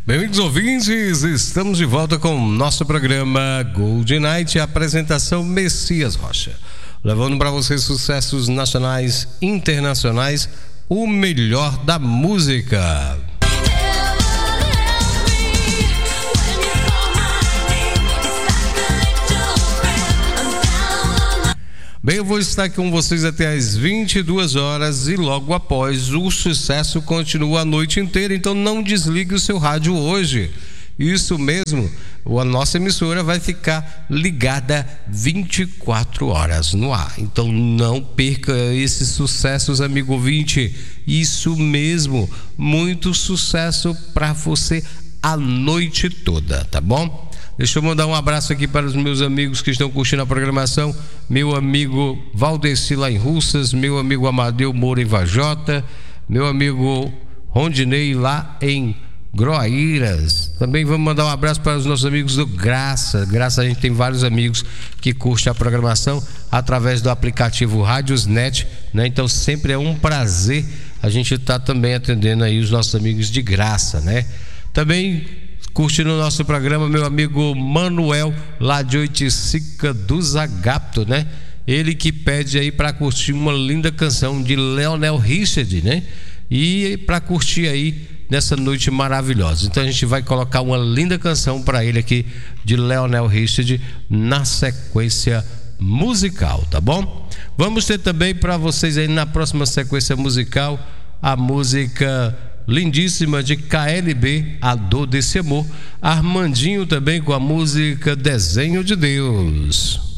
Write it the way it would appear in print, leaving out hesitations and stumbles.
Bem-vindos, ouvintes, estamos de volta com o nosso programa Gold Night, a apresentação Messias Rocha, levando para vocês sucessos nacionais e internacionais, o melhor da música. Bem, eu vou estar com vocês até às 22 horas e logo após o sucesso continua a noite inteira, então não desligue o seu rádio hoje. Isso mesmo, a nossa emissora vai ficar ligada 24 horas no ar. Então não perca esses sucessos, amigo ouvinte. Isso mesmo, muito sucesso para você a noite toda, tá bom? Deixa eu mandar um abraço aqui para os meus amigos que estão curtindo a programação. Meu amigo Valdeci lá em Russas, meu amigo Amadeu Moura em Vajota, meu amigo Rondinei lá em Groaíras. Também vamos mandar um abraço para os nossos amigos do Graça. Graça, a gente tem vários amigos que curtem a programação através do aplicativo Radiosnet, né? Então sempre é um prazer a gente estar também atendendo aí os nossos amigos de Graça, né? Também curtindo o nosso programa, meu amigo Manuel, lá de Oiticica do Zagapto, né? Ele que pede aí para curtir uma linda canção de Leonel Richard, né? E para curtir aí nessa noite maravilhosa. Então a gente vai colocar uma linda canção para ele aqui de Leonel Richard na sequência musical, tá bom? Vamos ter também para vocês aí na próxima sequência musical a música lindíssima de KLB, A Dor Desse Amor. Armandinho também com a música Desenho de Deus.